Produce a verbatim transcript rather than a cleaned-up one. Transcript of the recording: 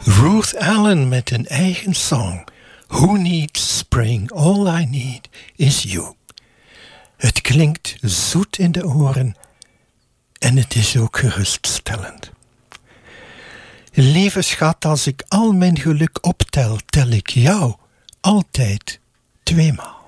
Ruth Allen met een eigen song. Who needs spring? All I need is you. Het klinkt zoet in de oren en het is ook geruststellend. Lieve schat, als ik al mijn geluk optel, tel ik jou altijd tweemaal.